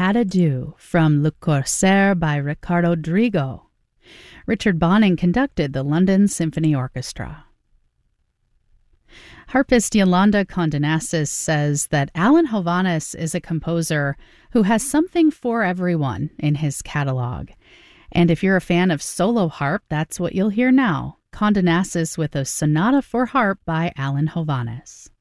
Pas de Deux from Le Corsaire by Riccardo Drigo. Richard Bonning conducted the London Symphony Orchestra. Harpist Yolanda Condenassis says that Alan Hovhaness is a composer who has something for everyone in his catalog. And if you're a fan of solo harp, that's what you'll hear now. Condenassis with a Sonata for Harp by Alan Hovhaness.